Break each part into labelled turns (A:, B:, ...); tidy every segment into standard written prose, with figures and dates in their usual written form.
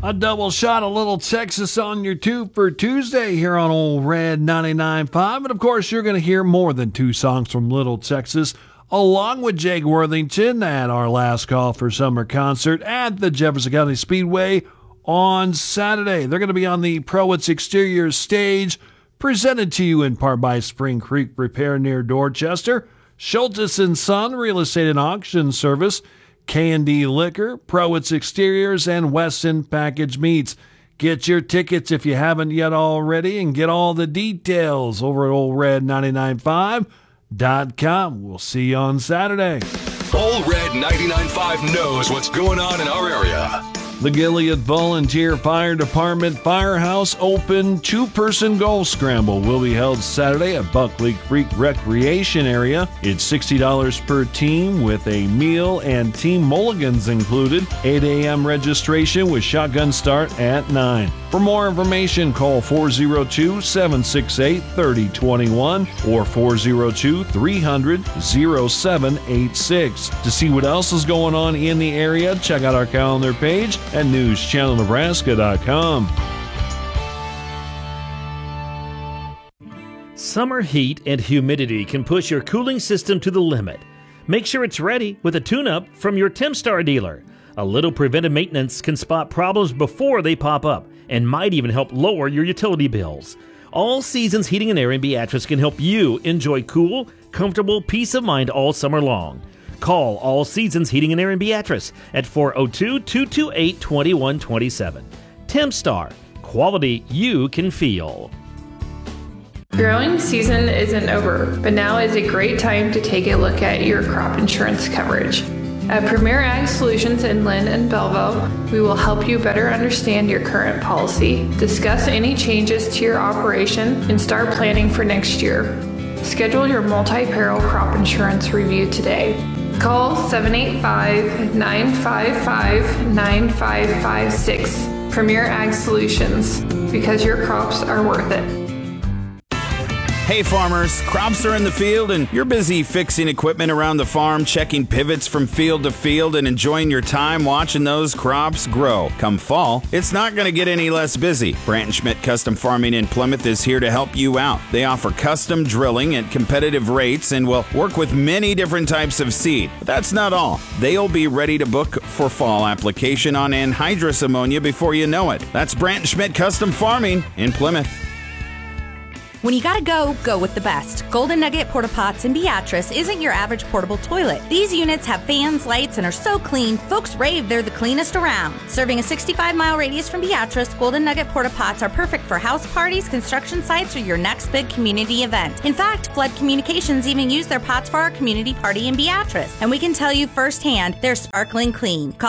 A: A double shot of Little Texas on your 2 for Tuesday here on Old Red 99.5. And of course, you're going to hear more than 2 songs from Little Texas, along with Jake Worthington at our last call for summer concert at the Jefferson County Speedway on Saturday. They're going to be on the Proitz Exterior stage, presented to you in part by Spring Creek Repair near Dorchester, Schultes & Son Real Estate and Auction Service, K&D Liquor, Proitz Exteriors, and Weston Package Meats. Get your tickets if you haven't yet already, and get all the details over at OldRed995.com. We'll see you on Saturday.
B: Old Red 99.5 knows what's going on in our area.
A: The Gilead Volunteer Fire Department Firehouse Open 2-person golf scramble will be held Saturday at Buckley Creek Recreation Area. It's $60 per team with a meal and team mulligans included. 8 a.m. registration with shotgun start at 9. For more information, call 402-768-3021 or 402-300-0786. To see what else is going on in the area, check out our calendar page at newschannelnebraska.com.
C: Summer heat and humidity can push your cooling system to the limit. Make sure it's ready with a tune-up from your Temstar dealer. A little preventive maintenance can spot problems before they pop up and might even help lower your utility bills. All Seasons Heating and Air in Beatrice can help you enjoy cool, comfortable peace of mind all summer long. Call All Seasons Heating and Air in Beatrice at 402-228-2127. Temstar, quality you can feel.
D: Growing season isn't over, but now is a great time to take a look at your crop insurance coverage. At Premier Ag Solutions in Lynn and Belleville, we will help you better understand your current policy, discuss any changes to your operation, and start planning for next year. Schedule your multi-peril crop insurance review today. Call 785-955-9556. Premier Ag Solutions, because your crops are worth it.
E: Hey farmers, crops are in the field and you're busy fixing equipment around the farm, checking pivots from field to field, and enjoying your time watching those crops grow. Come fall, it's not going to get any less busy. Brandt & Schmidt Custom Farming in Plymouth is here to help you out. They offer custom drilling at competitive rates and will work with many different types of seed. But that's not all. They'll be ready to book for fall application on anhydrous ammonia before you know it. That's Brandt & Schmidt Custom Farming in Plymouth.
F: When you gotta go, go with the best. Golden Nugget Porta Pots in Beatrice isn't your average portable toilet. These units have fans, lights, and are so clean, folks rave they're the cleanest around. Serving a 65-mile radius from Beatrice, Golden Nugget Porta Pots are perfect for house parties, construction sites, or your next big community event. In fact, Flood Communications even used their pots for our community party in Beatrice. And we can tell you firsthand, they're sparkling clean. Call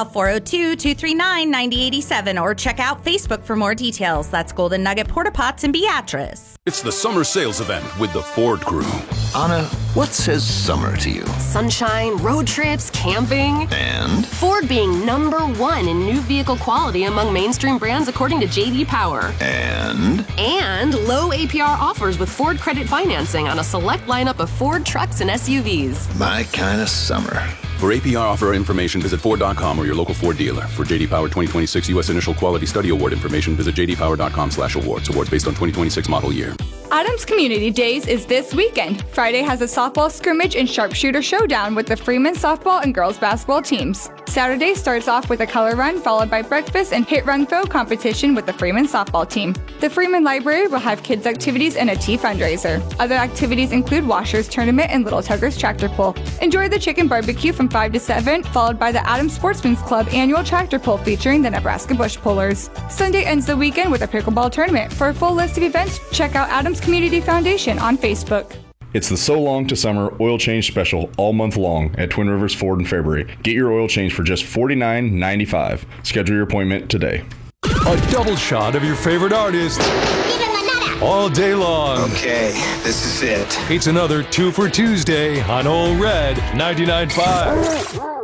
F: 402-239-9087 or check out Facebook for more details. That's Golden Nugget Porta Pots in Beatrice.
B: It's the summer sales event with the Ford crew.
G: Anna, what says summer to you?
H: Sunshine, road trips, camping.
G: And?
H: Ford being #1 in new vehicle quality among mainstream brands according to J.D. Power.
G: And?
H: And low APR offers with Ford credit financing on a select lineup of Ford trucks and SUVs.
G: My kind of summer.
B: For APR offer information, visit Ford.com or your local Ford dealer. For J.D. Power 2026 U.S. Initial Quality Study Award information, visit jdpower.com/awards. Awards based on 2026 model year.
I: Adams Community Days is this weekend. Friday has a softball scrimmage and sharpshooter showdown with the Freeman softball and girls basketball teams. Saturday starts off with a color run followed by breakfast and hit run throw competition with the Freeman softball team. The Freeman Library will have kids activities and a tea fundraiser. Other activities include Washers Tournament and Little Tuggers Tractor Pull. Enjoy the chicken barbecue from 5 to 7, followed by the Adams Sportsman's Club annual tractor pull featuring the Nebraska Bush Pullers. Sunday ends the weekend with a pickleball tournament. For a full list of events, check out Adams Community Foundation on Facebook.
J: It's the So Long to Summer oil change special all month long at Twin Rivers Ford in Fairbury. Get your oil change for just $49.95. Schedule your appointment today.
K: A double shot of your favorite artist all day long.
G: Okay, this is it.
K: It's another 2 for Tuesday on Old Red 99.5.